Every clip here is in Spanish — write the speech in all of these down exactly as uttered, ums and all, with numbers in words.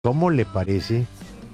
¿Cómo le parece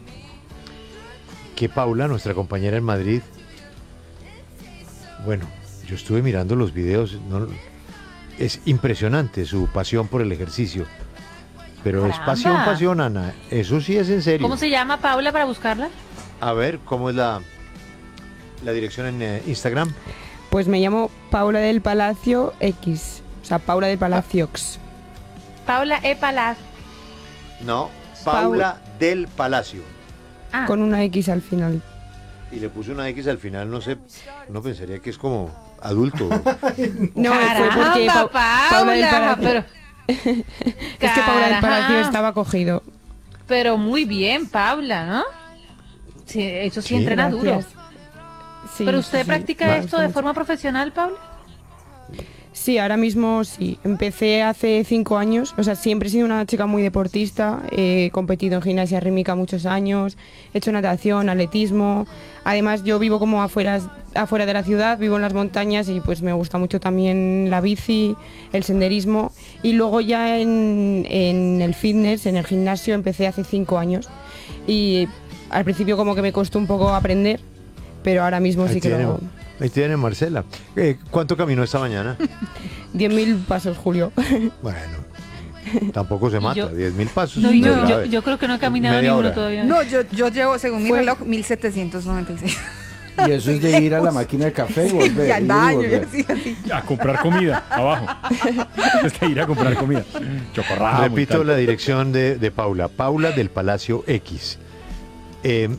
que Paula, nuestra compañera en Madrid, bueno, yo estuve mirando los videos, no, es impresionante su pasión por el ejercicio, pero es pasión, Caramba. pasión, Ana, eso sí es en serio. ¿Cómo se llama Paula para buscarla? A ver, ¿cómo es la, la dirección en eh, Instagram? Pues me llamo Paula del Palacio X, o sea, Paula del Palacio X. Paula E. Palaz. No, Paula del Palacio. Ah, Con una X al final. Y le puse una X al final, no sé, no pensaría que es como adulto. No, fue porque caramba, Pa- Paula del Paula, Palacio. pero, Es que Paula del Palacio Caraja. estaba cogido. pero muy bien, Paula, ¿no? Sí, eso sí, Sí, entrena duro. Gracias. Sí, ¿Pero sí, usted sí, practica me esto gusta de mucho. forma profesional, Paula? Sí, ahora mismo sí. Empecé hace cinco años. O sea, siempre he sido una chica muy deportista. He competido en gimnasia rítmica muchos años. He hecho natación, atletismo. Además, yo vivo como afuera, afuera de la ciudad, vivo en las montañas y pues me gusta mucho también la bici, el senderismo. Y luego ya en, en el fitness, en el gimnasio, empecé hace cinco años. Y al principio como que me costó un poco aprender, pero ahora mismo Ahí sí que tiene, lo hago. ahí tiene Marcela. Eh, ¿Cuánto caminó esta mañana? diez mil pasos, Julio. Bueno, tampoco se mata, yo- diez mil pasos. No, no es yo, grave. yo, yo creo que no he caminado Media ninguno hora. todavía. No, yo, yo llevo, según mi Fue- reloj, mil setecientos noventa y seis. Y eso es de ir a la máquina de café y volver. Y al ir y baño, y volver. así, así. A comprar comida, abajo. Es que ir a comprar comida. Chocorramo y Repito tal. la dirección de, de Paula, Paula del Palacio X. Eh,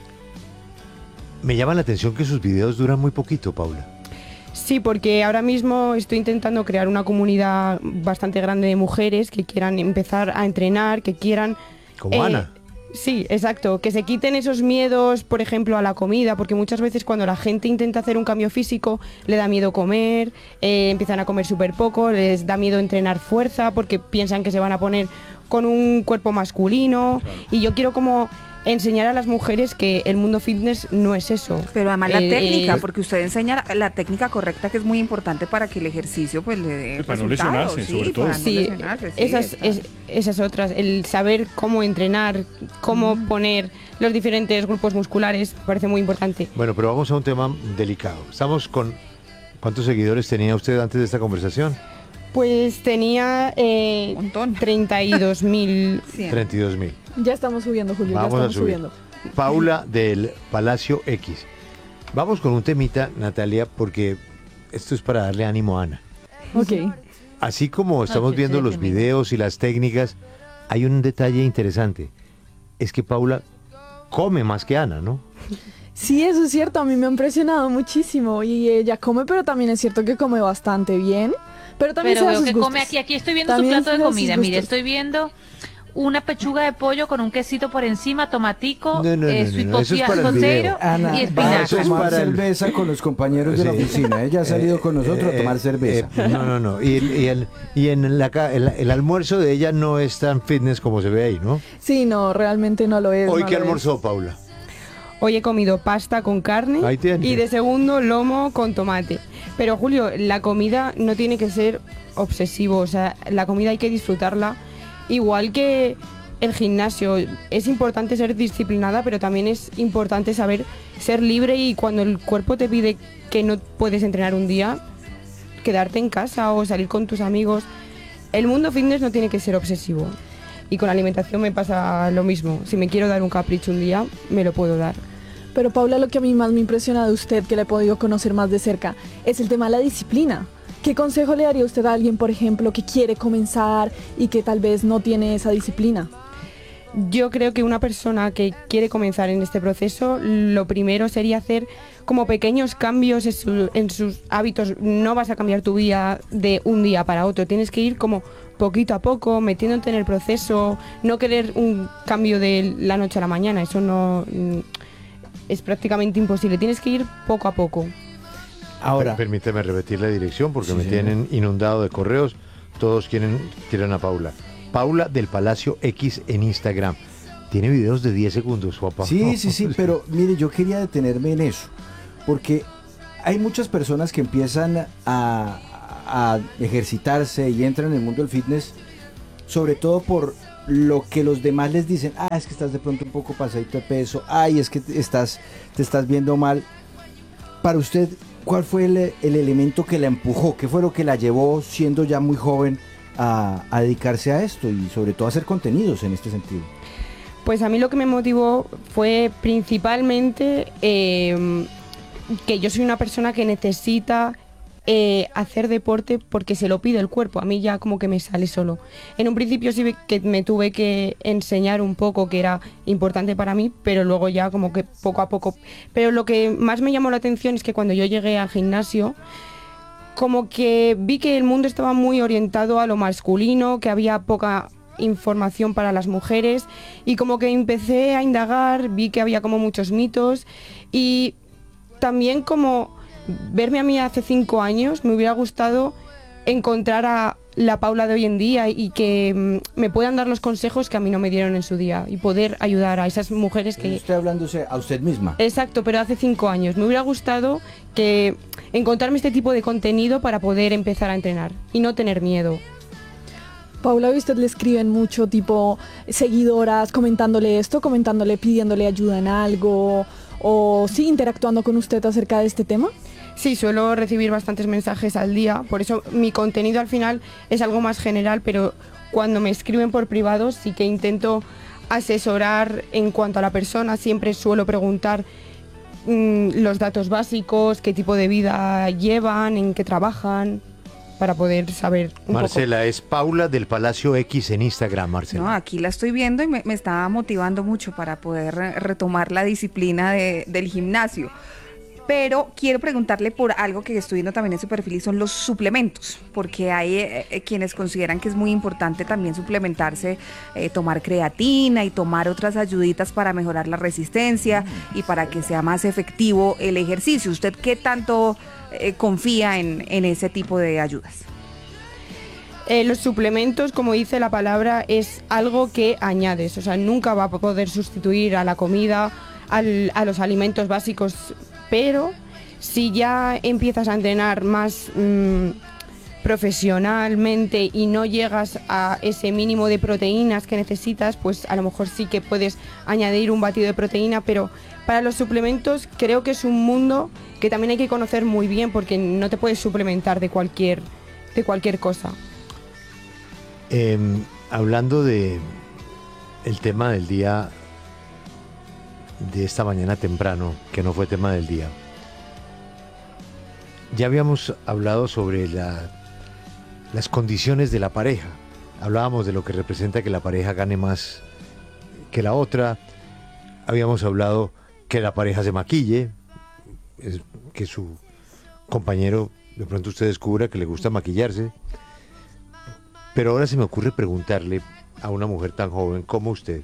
me llama la atención que sus videos duran muy poquito, Paula. Sí, porque ahora mismo estoy intentando crear una comunidad bastante grande de mujeres que quieran empezar a entrenar, que quieran... Como eh, Ana. Sí, exacto, que se quiten esos miedos, por ejemplo, a la comida, porque muchas veces cuando la gente intenta hacer un cambio físico le da miedo comer, eh, empiezan a comer súper poco, les da miedo entrenar fuerza porque piensan que se van a poner con un cuerpo masculino y yo quiero como enseñar a las mujeres que el mundo fitness no es eso. Pero además la Eh, técnica, eh, porque usted enseña la, la técnica correcta, que es muy importante para que el ejercicio pues le dé Para no resultados, lesionarse, sí, sobre todo. para no Sí, lesionarse, sí, esas, está. es- esas otras, el saber cómo entrenar, cómo poner los diferentes grupos musculares, parece muy importante. Bueno, pero vamos a un tema delicado. Estamos con... ¿Cuántos seguidores tenía usted antes de esta conversación? Pues tenía eh, Un montón. treinta y dos mil. Sí. treinta y dos mil. Ya estamos subiendo, Julio, Vamos ya a estamos subir. subiendo. Paula del Palacio X. Vamos con un temita, Natalia, porque esto es para darle ánimo a Ana. Ok. Así como estamos qué viendo los tremendo. videos y las técnicas, hay un detalle interesante. Es que Paula come más que Ana, ¿no? Sí, eso es cierto, a mí me ha impresionado muchísimo y ella come, pero también es cierto que come bastante bien, pero también Pero se da veo sus que gustos. come aquí. Aquí estoy viendo También su plato se de da sus comida. Mire, gustos. estoy viendo una pechuga de pollo con un quesito por encima, tomatico, No, no, eh, no, sweet no, eso es potato- para el potato video. Ana, y va a espinaca. Eso es tomar para el- cerveza con los compañeros de la Sí. oficina. Ella ha salido con nosotros a tomar Eh, cerveza. eh, no, no, no. Y, el- y el- y en la, ca- el, el almuerzo de ella no es tan fitness como se ve ahí, ¿no? Sí, no, realmente no lo es. Hoy no que lo es. almorzó, Paula. Hoy he comido pasta con carne Ahí tiene. y de segundo lomo con tomate. Pero Julio, la comida no tiene que ser obsesivo, o sea, la comida hay que disfrutarla igual que el gimnasio. Es importante ser disciplinada, pero también es importante saber ser libre y cuando el cuerpo te pide que no puedes entrenar un día, quedarte en casa o salir con tus amigos. El mundo fitness no tiene que ser obsesivo. Y con la alimentación me pasa lo mismo. Si me quiero dar un capricho un día, me lo puedo dar. Pero Paula, lo que a mí más me impresiona de usted, que le he podido conocer más de cerca, es el tema de la disciplina. ¿Qué consejo le daría usted a alguien, por ejemplo, que quiere comenzar y que tal vez no tiene esa disciplina? Yo creo que una persona que quiere comenzar en este proceso, lo primero sería hacer como pequeños cambios en, su- en sus hábitos. No vas a cambiar tu vida de un día para otro, tienes que ir como poquito a poco, metiéndote en el proceso, no querer un cambio de la noche a la mañana, eso no mm, es prácticamente imposible, tienes que ir poco a poco. Ahora, Per- Permíteme repetir la dirección porque Sí, me señor. tienen inundado de correos. Todos quieren, quieren a Paula. Paula del Palacio X en Instagram. Tiene videos de diez segundos, guapa. sí, sí, sí, pero mire, yo quería detenerme en eso, porque hay muchas personas que empiezan a, a ejercitarse y entran en el mundo del fitness, sobre todo por lo que los demás les dicen, ah, es que estás de pronto un poco pasadito de peso, ay, es que te estás, te estás viendo mal. Para usted, ¿cuál fue el, el elemento que la empujó? ¿Qué fue lo que la llevó, siendo ya muy joven, a, a dedicarse a esto y sobre todo a hacer contenidos en este sentido? Pues a mí lo que me motivó fue principalmente eh, que yo soy una persona que necesita eh, hacer deporte porque se lo pide el cuerpo. A mí ya como que me sale solo. En un principio sí que me tuve que enseñar un poco que era importante para mí, pero luego ya como que poco a poco. Pero lo que más me llamó la atención es que cuando yo llegué al gimnasio, como que vi que el mundo estaba muy orientado a lo masculino, que había poca información para las mujeres, y como que empecé a indagar, vi que había como muchos mitos, y también como verme a mí hace cinco años, me hubiera gustado encontrar a la Paula de hoy en día y que mm, me puedan dar los consejos que a mí no me dieron en su día y poder ayudar a esas mujeres que... Estoy hablándose a usted misma. Exacto, pero hace cinco años. Me hubiera gustado que encontrarme este tipo de contenido para poder empezar a entrenar y no tener miedo. Paula, ¿a usted le escriben mucho, tipo seguidoras, comentándole esto, comentándole, pidiéndole ayuda en algo, o sí, interactuando con usted acerca de este tema? Sí, suelo recibir bastantes mensajes al día, por eso mi contenido al final es algo más general, pero cuando me escriben por privado sí que intento asesorar en cuanto a la persona, siempre suelo preguntar mmm, los datos básicos, qué tipo de vida llevan, en qué trabajan, para poder saber un Marcela, poco. es Paula del Palacio X en Instagram, Marcela. No, aquí la estoy viendo y me, me está motivando mucho para poder retomar la disciplina de, del gimnasio. Pero quiero preguntarle por algo que estoy viendo también en su perfil y son los suplementos, porque hay eh, quienes consideran que es muy importante también suplementarse, eh, tomar creatina y tomar otras ayuditas para mejorar la resistencia y para que sea más efectivo el ejercicio. ¿Usted qué tanto eh, confía en, en ese tipo de ayudas? Eh, los suplementos, como dice la palabra, es algo que añades, o sea, nunca va a poder sustituir a la comida, al, a los alimentos básicos, pero si ya empiezas a entrenar más mmm, profesionalmente y no llegas a ese mínimo de proteínas que necesitas, pues a lo mejor sí que puedes añadir un batido de proteína, pero para los suplementos creo que es un mundo que también hay que conocer muy bien porque no te puedes suplementar de cualquier, de cualquier cosa. Eh, hablando de el tema del día de esta mañana temprano, que no fue tema del día. Ya habíamos hablado sobre la, las condiciones de la pareja. Hablábamos de lo que representa que la pareja gane más que la otra. Habíamos hablado que la pareja se maquille, es, que su compañero, de pronto usted descubra que le gusta maquillarse. Pero ahora se me ocurre preguntarle a una mujer tan joven como usted,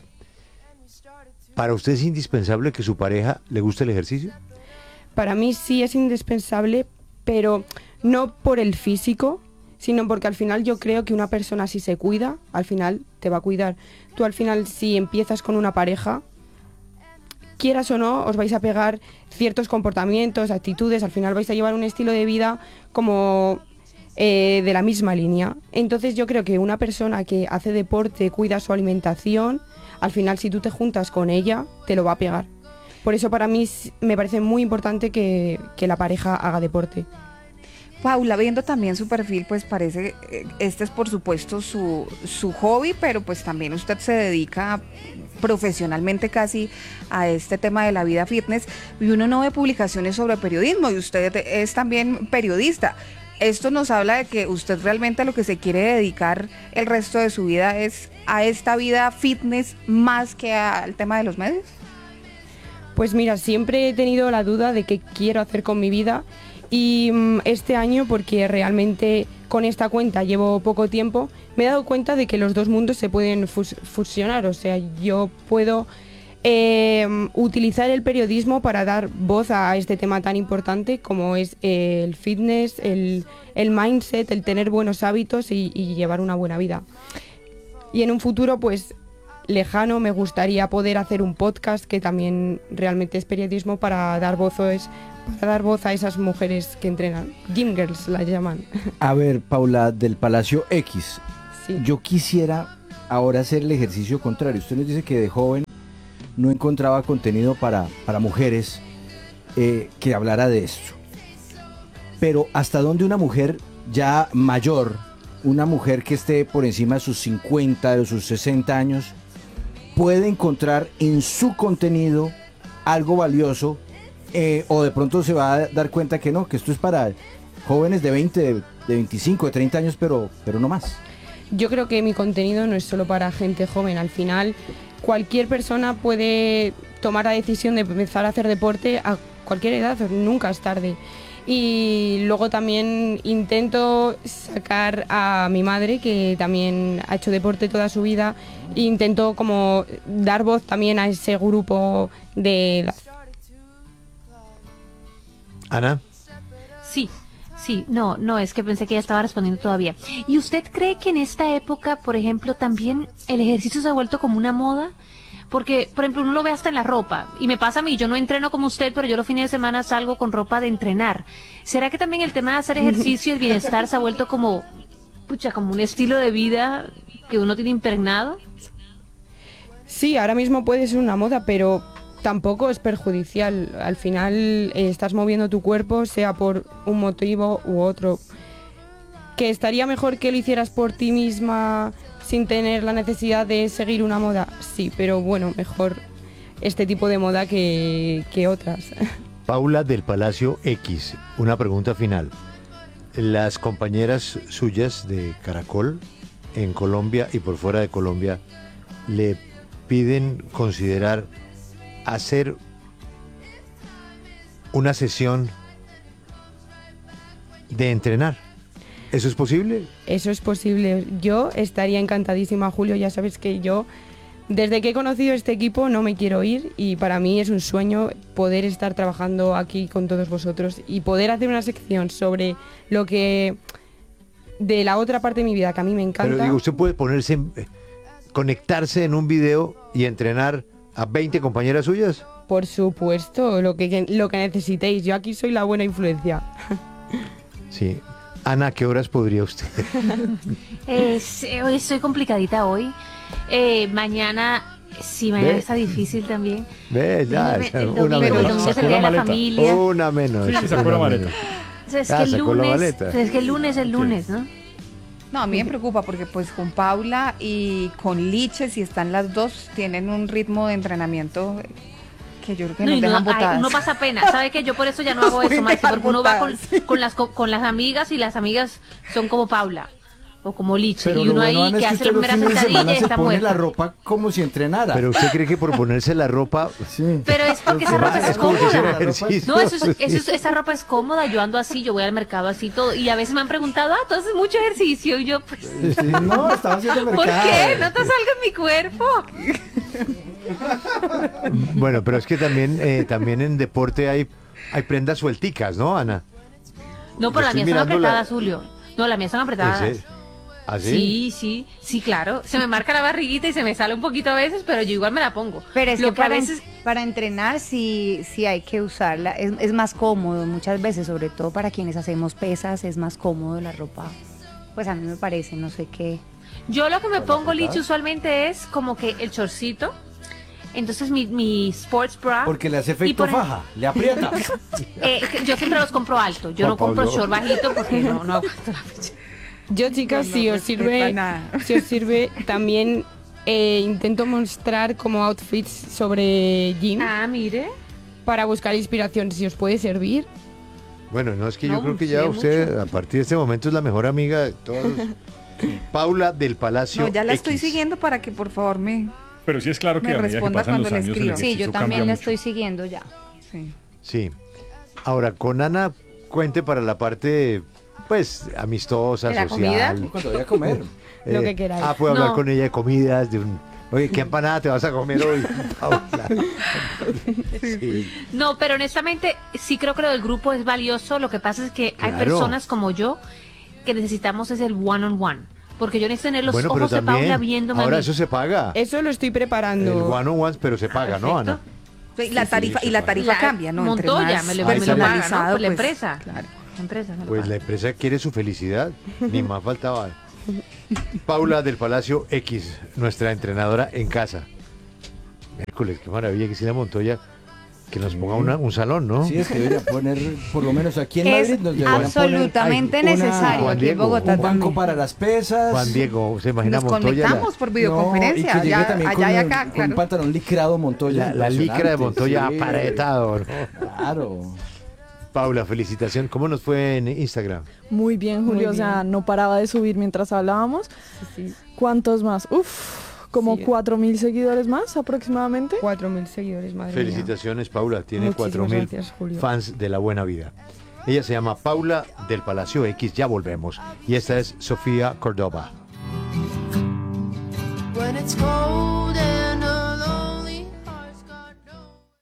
¿para usted es indispensable que su pareja le guste el ejercicio? Para mí sí es indispensable, pero no por el físico, sino porque al final yo creo que una persona si se cuida, al final te va a cuidar. Tú al final si empiezas con una pareja, quieras o no, os vais a pegar ciertos comportamientos, actitudes, al final vais a llevar un estilo de vida como eh, de la misma línea. Entonces yo creo que una persona que hace deporte, cuida su alimentación, al final si tú te juntas con ella, te lo va a pegar. Por eso para mí me parece muy importante que, que la pareja haga deporte. Paula, viendo también su perfil, pues parece, eh, este es por supuesto su, su hobby, pero pues también usted se dedica profesionalmente casi a este tema de la vida fitness y uno no ve publicaciones sobre periodismo y usted es también periodista. Esto nos habla de que usted realmente a lo que se quiere dedicar el resto de su vida es a esta vida fitness más que al tema de los medios. Pues mira, siempre he tenido la duda de qué quiero hacer con mi vida y mmm, este año, porque realmente con esta cuenta llevo poco tiempo, me he dado cuenta de que los dos mundos se pueden fus- fusionar, o sea, yo puedo eh, utilizar el periodismo para dar voz a este tema tan importante como es eh, el fitness, el, el mindset, el tener buenos hábitos y, y llevar una buena vida. Y en un futuro, pues, lejano, me gustaría poder hacer un podcast que también realmente es periodismo para dar voz, para dar voz a esas mujeres que entrenan. Gym Girls las llaman. A ver, Paula del Palacio X, Sí. yo quisiera ahora hacer el ejercicio contrario. Usted nos dice que de joven no encontraba contenido para, para mujeres eh, que hablara de esto. Pero ¿hasta dónde una mujer ya mayor, una mujer que esté por encima de sus cincuenta, de sus sesenta años, puede encontrar en su contenido algo valioso, eh, o de pronto se va a dar cuenta que no, que esto es para jóvenes de veinte, de, de veinticinco, de treinta años, pero, pero no más? Yo creo que mi contenido no es solo para gente joven. Al final, cualquier persona puede tomar la decisión de empezar a hacer deporte a cualquier edad, nunca es tarde. Y luego también intento sacar a mi madre, que también ha hecho deporte toda su vida, e intento como dar voz también a ese grupo de... Ana. Sí, sí, no, no, es que pensé que ella estaba respondiendo todavía. ¿Y usted cree que en esta época, por ejemplo, también el ejercicio se ha vuelto como una moda? Porque, por ejemplo, uno lo ve hasta en la ropa, y me pasa a mí, yo no entreno como usted, pero yo los fines de semana salgo con ropa de entrenar. ¿Será que también el tema de hacer ejercicio y el bienestar se ha vuelto como, pucha, como un estilo de vida que uno tiene impregnado? Sí, ahora mismo puede ser una moda, pero tampoco es perjudicial. Al final eh, estás moviendo tu cuerpo, sea por un motivo u otro. ¿Que estaría mejor que lo hicieras por ti misma sin tener la necesidad de seguir una moda? Sí, pero bueno, mejor este tipo de moda que, que otras. Paula del Palacio X, una pregunta final. Las compañeras suyas de Caracol en Colombia y por fuera de Colombia le piden considerar hacer una sesión de entrenar. ¿Eso es posible? Eso es posible. Yo estaría encantadísima, Julio. Ya sabes que yo, desde que he conocido este equipo, no me quiero ir, y para mí es un sueño poder estar trabajando aquí con todos vosotros y poder hacer una sección sobre lo que... de la otra parte de mi vida, que a mí me encanta. Pero digo, usted puede ponerse, en- eh, conectarse en un video y entrenar a veinte compañeras suyas. Por supuesto, lo que, lo que necesitéis. Yo aquí soy la buena influencia. Sí. Ana, ¿a qué horas podría usted? Es, eh, hoy estoy complicadita hoy. Eh, mañana, sí, mañana ¿Ve? está difícil también. Ve, ya, Déjeme, ya, el una domingo, el menos. domingo es el Sacó día de la la maleta. familia. Una menos. Sí, sacó una la maleta. menos. Es Ya, que el sacó la lunes, maleta. es que el lunes es el lunes, ¿no? No, a mí me preocupa porque pues con Paula y con Liche, si están las dos, tienen un ritmo de entrenamiento que yo creo que No, nos y no, dejan ay, botadas. uno pasa pena, ¿sabe qué? Yo por eso ya no hago Nos eso, pueden Maxi, dejar porque uno va con, botadas. con las co- con las amigas y las amigas son como Paula o como Liche, Pero y lo uno bueno, ahí Ana, que es que hace la usted los primera fines de sentadilla semana y se está pone muerta. la ropa como si entrenara. Pero usted cree que por ponerse la ropa Sí. Pero es porque esa ropa es es como que hiciera cómoda. ejercicio. No, eso es- eso es- esa ropa es cómoda, yo ando así, yo voy al mercado así todo, y a veces me han preguntado, ah, tú haces mucho ejercicio, y yo, pues, Sí, no, estaba haciendo ¿por mercado. qué? No te salga en mi cuerpo. Bueno, pero es que también, eh, también en deporte hay, hay prendas suelticas, ¿no, Ana? No, pero Yo las estoy mías son mirando la- apretadas, Julio. No, las mías son apretadas. Ese- ¿Así? Sí, sí, sí, claro. Se me marca la barriguita y se me sale un poquito a veces, pero yo igual me la pongo. Pero es Lo que, para, a veces... para entrenar sí, sí hay que usarla. Es, es más cómodo muchas veces, sobre todo para quienes hacemos pesas, es más cómodo la ropa. Pues a mí me parece, no sé qué. Yo lo que me pongo, Lich, usualmente es como que el chorcito. Entonces mi, mi sports bra. Porque le hace Y efecto por ej- faja, le aprieta. eh, yo siempre los compro alto. Yo Juan no compro Pablo. short bajito porque no, no aguanto la fecha. Yo, chicas, No, si no os respeta sirve, nada. si os sirve, también eh, intento mostrar como outfits sobre jean Ah, mire. para buscar inspiración, si os puede servir. Bueno, no, es que No, yo creo que sí, ya mucho. usted, a partir de este momento, es la mejor amiga de todos. Paula del Palacio No, ya la estoy X. siguiendo para que por favor me... Pero sí es claro que Me a medida que responda pasan los cuando le años el escriba. Sí, ejercicio yo cambia también la mucho. estoy siguiendo ya. Sí. Sí. Ahora, con Ana, cuente para la parte, pues, amistosa, ¿De la social. comida? Cuando vaya a comer. Lo que queráis. Ah, puedo hablar No. con ella de comidas, de un... Oye, ¿qué empanada te vas a comer hoy, Paula? Sí. No, pero honestamente sí creo que lo del grupo es valioso. Lo que pasa es que hay Claro. personas como yo que necesitamos es el one on one. Porque yo necesito tener los Bueno, pero ojos de Paula también, viéndome a ahora mí. eso se paga. Eso lo estoy El preparando. one on one, pero se paga, ¿no, perfecto. Ana? Sí, la sí, tarifa, se y la paga. tarifa La- cambia, ¿no? Entre Montoya, más me lo, Ahí me lo está. paga, ¿no? personalizado, Pues la pues, empresa. claro. La empresa me lo Pues paga. la empresa quiere su felicidad, ni más faltaba. Paula del Palacio X, nuestra entrenadora en casa. Miércoles, qué maravilla que Silvia Montoya que nos ponga una, un salón, ¿no? Sí, es que debería poner, por lo menos aquí en Es Madrid, nos deberían absolutamente poner, ay, una- necesario Juan aquí en Diego, Bogotá un banco también. para las pesas. Juan Diego, ¿se imagina Nos Montoya? La, conectamos por No, y videoconferencia, que llegue allá, también allá con, y un- acá, con claro. un pantalón licrado Montoya. la, la licra de Montoya sí. aparetado, ¿no? Claro. Paula, felicitación. ¿Cómo nos fue en Instagram? Muy bien, Julio, Muy o sea, bien. no paraba de subir mientras hablábamos. Sí, sí. ¿Cuántos más? Uf, como Sí. cuatro mil seguidores más aproximadamente. Cuatro mil seguidores, madre mía. Felicitaciones, Paula. Tiene Muchísimas cuatro mil gracias, Julio. fans de la buena vida. Ella se llama Paula del Palacio X, ya volvemos. Y esta es Sofía Córdoba. When it's cold and a lonely heart's got no.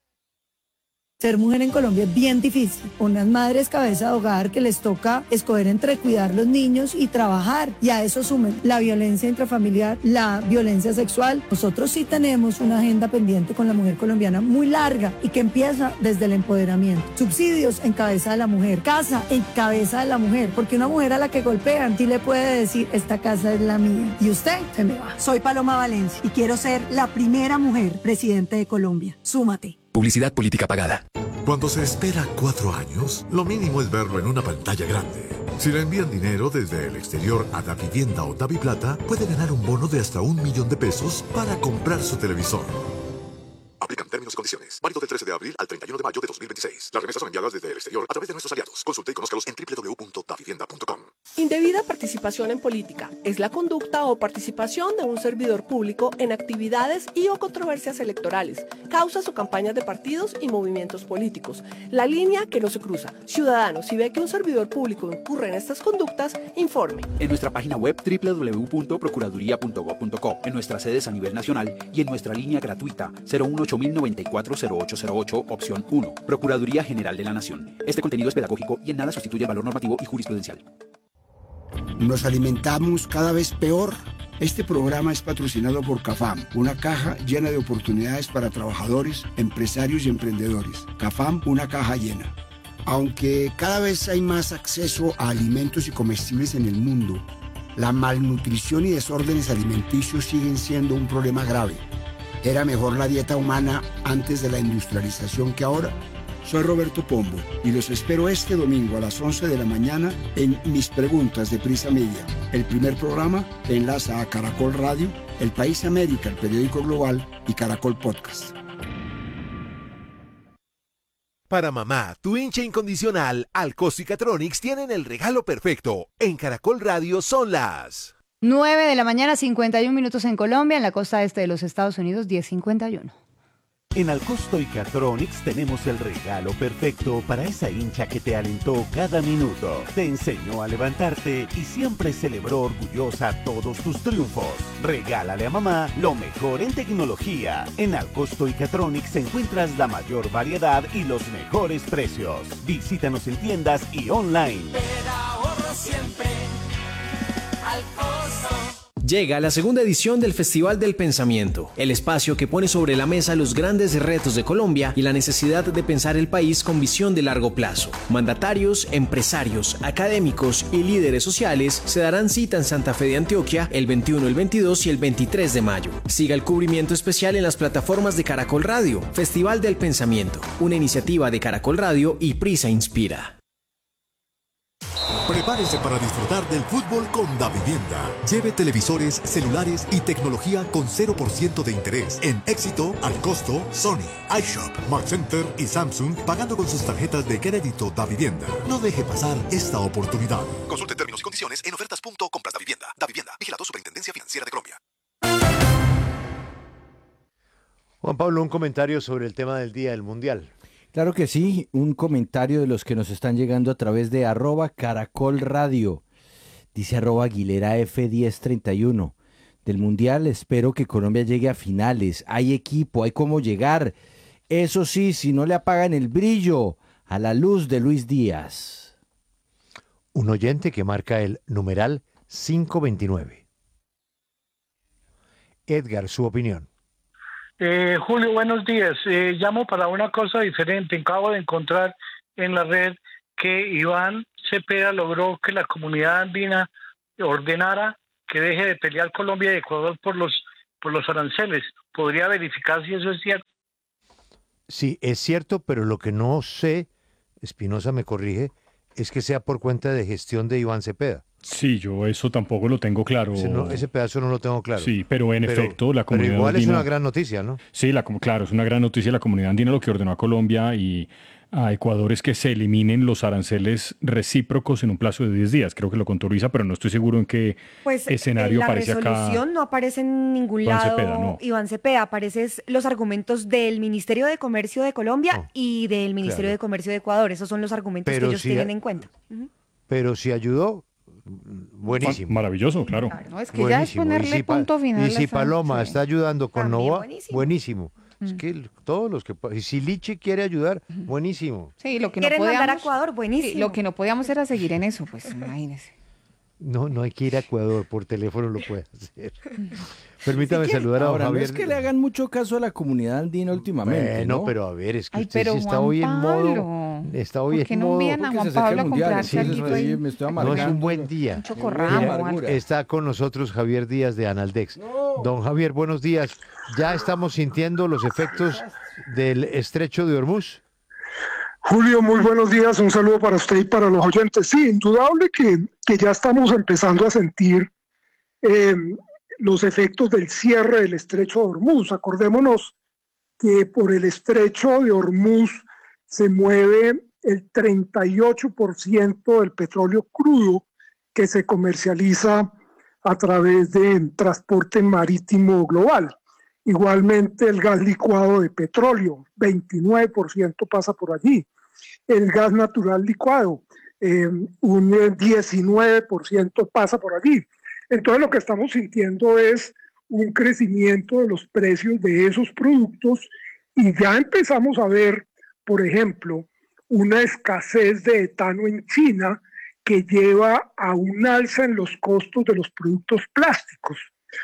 Ser mujer en Colombia es bien difícil. Unas madres cabeza de hogar que les toca escoger entre cuidar los niños y trabajar. Y a eso sumen la violencia intrafamiliar, la violencia sexual. Nosotros sí tenemos una agenda pendiente con la mujer colombiana muy larga y que empieza desde el empoderamiento. Subsidios en cabeza de la mujer, casa en cabeza de la mujer. Porque una mujer a la que golpean sí le puede decir, esta casa es la mía. Y usted se me va. Soy Paloma Valencia y quiero ser la primera mujer presidente de Colombia. Súmate. Publicidad política pagada. Cuando se espera cuatro años, lo mínimo es verlo en una pantalla grande. Si le envían dinero desde el exterior a Davivienda o Daviplata, puede ganar un bono de hasta un millón de pesos para comprar su televisor. Aplican términos y condiciones. Válido del trece de abril al treinta y uno de mayo de dos mil veintiséis. Las remesas son enviadas desde el exterior a través de nuestros aliados. Consulte y conózcalos en doble u doble u doble u punto davivienda punto com. Indebida participación en política es la conducta o participación de un servidor público en actividades y o controversias electorales, causas o campañas de partidos y movimientos políticos. La línea que no se cruza. Ciudadano, si ve que un servidor público incurre en estas conductas, informe. En nuestra página web doble u doble u doble u punto procuraduría punto gob punto co, en nuestras sedes a nivel nacional y en nuestra línea gratuita cero uno ocho mil noventa y cuatro cero ocho cero ocho, opción uno. Procuraduría General de la Nación. Este contenido es pedagógico y en nada sustituye el valor normativo y jurisprudencial. Nos alimentamos cada vez peor. Este programa es patrocinado por CAFAM, una caja llena de oportunidades para trabajadores, empresarios y emprendedores. CAFAM, una caja llena. Aunque cada vez hay más acceso a alimentos y comestibles en el mundo, la malnutrición y desórdenes alimenticios siguen siendo un problema grave. ¿Era mejor la dieta humana antes de la industrialización que ahora? Soy Roberto Pombo y los espero este domingo a las once de la mañana en Mis Preguntas de Prisa Media, el primer programa que enlaza a Caracol Radio, El País América, el periódico global y Caracol Podcast. Para mamá, tu hincha incondicional, Alcosto y Catronics tienen el regalo perfecto. En Caracol Radio son las nueve de la mañana, cincuenta y un minutos en Colombia, en la costa este de los Estados Unidos, diez cincuenta y uno. En Alcosto y Catronics tenemos el regalo perfecto para esa hincha que te alentó cada minuto, te enseñó a levantarte y siempre celebró orgullosa todos tus triunfos. Regálale a mamá lo mejor en tecnología. En Alcosto y Catronics encuentras la mayor variedad y los mejores precios. Visítanos en tiendas y online. Siempre al costo. Llega la segunda edición del Festival del Pensamiento, el espacio que pone sobre la mesa los grandes retos de Colombia y la necesidad de pensar el país con visión de largo plazo. Mandatarios, empresarios, académicos y líderes sociales se darán cita en Santa Fe de Antioquia el veintiuno, el veintidós y el veintitrés de mayo. Siga el cubrimiento especial en las plataformas de Caracol Radio. Festival del Pensamiento, una iniciativa de Caracol Radio y Prisa Inspira. Prepárese para disfrutar del fútbol con Davivienda. Lleve televisores, celulares y tecnología con cero por ciento de interés en Éxito, Al Costo, Sony, iShop, Mark Center y Samsung, pagando con sus tarjetas de crédito Davivienda. No deje pasar esta oportunidad. Consulte términos y condiciones en ofertas punto compras davivienda. Davivienda, vigilado Superintendencia Financiera de Colombia. Juan Pablo, un comentario sobre el tema del Día del Mundial. Claro que sí, un comentario de los que nos están llegando a través de arroba Caracol Radio. Dice arroba Aguilera F diez treinta y uno. Del Mundial espero que Colombia llegue a finales. Hay equipo, hay cómo llegar. Eso sí, si no le apagan el brillo a la luz de Luis Díaz. Un oyente que marca el numeral quinientos veintinueve. Edgar, su opinión. Eh, Julio, buenos días. Eh, llamo para una cosa diferente. Acabo de encontrar en la red que Iván Cepeda logró que la comunidad andina ordenara que deje de pelear Colombia y Ecuador por los, por los aranceles. ¿Podría verificar si eso es cierto? Sí, es cierto, pero lo que no sé, Espinosa me corrige, es que sea por cuenta de gestión de Iván Cepeda. Sí, yo eso tampoco lo tengo claro. Ese, no- ese pedazo no lo tengo claro. Sí, pero en Pero- efecto la pero comunidad igual es andina... una gran noticia, ¿no? Sí, la, com- claro, es una gran noticia. La comunidad andina lo que ordenó a Colombia y a Ecuador es que se eliminen los aranceles recíprocos en un plazo de diez días. Creo que lo contó Luisa, pero no estoy seguro en qué Pues escenario en la aparece acá. resolución no aparece en ningún Iván lado Cepeda, no. Iván Cepeda, aparecen los argumentos del Ministerio de Comercio de Colombia y del Ministerio claro. de Comercio de Ecuador. Esos son los argumentos Pero que ellos si tienen a- en cuenta. Ujú. Pero si ayudó, buenísimo. Maravilloso, claro. No, es que ya es Buenísimo. ponerle Y si pa- punto final Y a si esa- Paloma sí. está ayudando con También Nova, buenísimo. buenísimo. Es que el- todos los que... pa- Y si Lichi quiere ayudar, buenísimo. Sí, lo que no ¿Quieren mandar a podíamos, Ecuador? sí, Buenísimo. lo que no podíamos era seguir en eso, pues imagínese. No, no hay que ir a Ecuador, por teléfono lo puede hacer. Permítame saludar a don Ahora, no Javier. es que le hagan mucho caso a la comunidad andina últimamente, Bueno, ¿no? pero a ver, es que Ay, usted pero sí está Juan hoy en modo... Pablo, Está hoy ¿por qué en no modo... envían a Porque Juan se acerca Pablo a el mundial, comprarse sí, algo sí, ahí? me estoy No es amargando. un buen día. Un chocorramo, Mira, algo. está con nosotros Javier Díaz de Analdex. Don Javier, buenos días. ¿Ya estamos sintiendo los efectos del estrecho de Hormuz? Julio, muy buenos días, un saludo para usted y para los oyentes. Sí, indudable que, que ya estamos empezando a sentir eh, los efectos del cierre del estrecho de Hormuz. Acordémonos que por el estrecho de Hormuz se mueve el treinta y ocho por ciento del petróleo crudo que se comercializa a través de transporte marítimo global. Igualmente el gas licuado de petróleo, veintinueve por ciento pasa por allí. El gas natural licuado, eh, un eh, diecinueve por ciento pasa por allí. Entonces lo que estamos sintiendo es un crecimiento de los precios de esos productos y ya empezamos a ver, por ejemplo, una escasez de etano en China que lleva a un alza en los costos de los productos plásticos.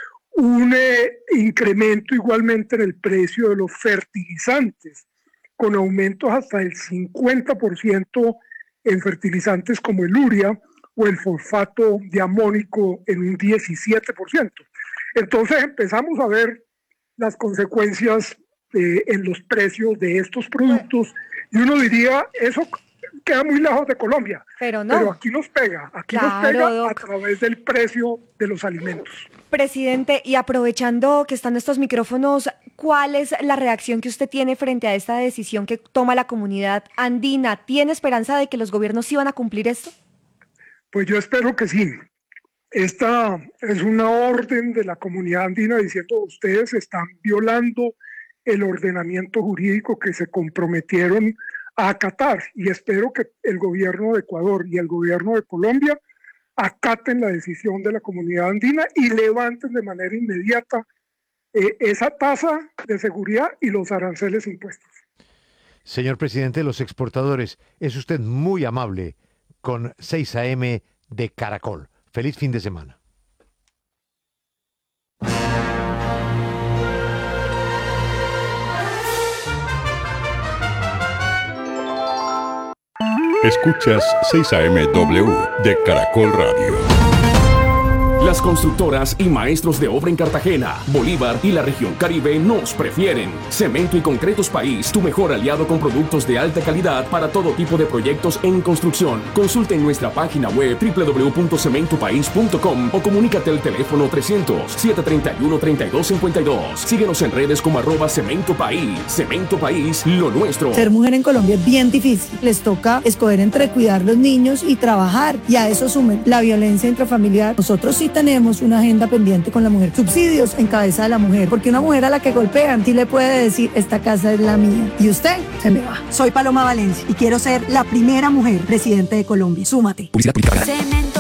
Un eh, incremento igualmente en el precio de los fertilizantes, con aumentos hasta el cincuenta por ciento en fertilizantes como el urea o el fosfato de amónico en un diecisiete por ciento. Entonces empezamos a ver las consecuencias eh, en los precios de estos productos y uno diría, eso queda muy lejos de Colombia, Pero no. pero aquí nos pega, aquí Claro, nos pega Doc. a través del precio de los alimentos. Presidente, y aprovechando que están estos micrófonos, ¿cuál es la reacción que usted tiene frente a esta decisión que toma la comunidad andina? ¿Tiene esperanza de que los gobiernos sí van a cumplir esto? Pues yo espero que sí. Esta es una orden de la comunidad andina diciendo ustedes están violando el ordenamiento jurídico que se comprometieron a acatar y espero que el gobierno de Ecuador y el gobierno de Colombia acaten la decisión de la comunidad andina y levanten de manera inmediata eh, esa tasa de seguridad y los aranceles impuestos. Señor presidente de los exportadores, es usted muy amable con seis A M de Caracol. Feliz fin de semana. Escuchas seis A M W de Caracol Radio. Las constructoras y maestros de obra en Cartagena, Bolívar y la región Caribe nos prefieren. Cemento y Concretos País, tu mejor aliado con productos de alta calidad para todo tipo de proyectos en construcción. Consulta en nuestra página web doble u doble u doble u punto cemento país punto com o comunícate al teléfono trescientos, setecientos treinta y uno, treinta y dos cincuenta y dos. Síguenos en redes como arroba Cemento País. Cemento País, lo nuestro. Ser mujer en Colombia es bien difícil. Les toca escoger entre cuidar los niños y trabajar. Y a eso sumen la violencia intrafamiliar. Nosotros sí tenemos una agenda pendiente con la mujer. Subsidios en cabeza de la mujer. Porque una mujer a la que golpean sí le puede decir, esta casa es la mía. Y usted se me va. Soy Paloma Valencia y quiero ser la primera mujer presidente de Colombia. Súmate. Publicidad aplicada. Cemento.